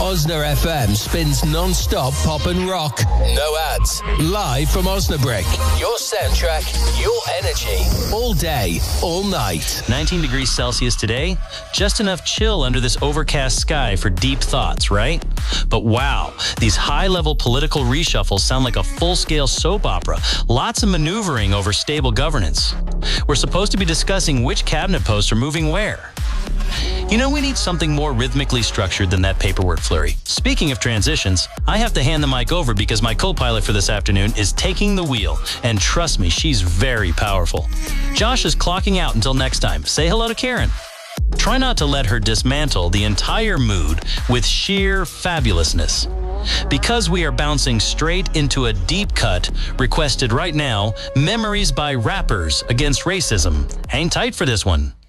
Osna FM spins non-stop pop and rock. No ads. Live from Osnabrück. Your soundtrack, your energy. All day, all night. 19 degrees Celsius today. Just enough chill under this overcast sky for deep thoughts, right? But wow, these high-level political reshuffles sound like a full-scale soap opera. Lots of maneuvering over stable governance. We're supposed to be discussing which cabinet posts are moving where. You know, we need something more rhythmically structured than that paperwork flurry. Speaking of transitions, I have to hand the mic over because my co-pilot for this afternoon is taking the wheel. And trust me, she's very powerful. Josh is clocking out until next time. Say hello to Karen. Try not to let her dismantle the entire mood with sheer fabulousness. Because we are bouncing straight into a deep cut, requested right now, Memories by Rappers Against Racism. Hang tight for this one.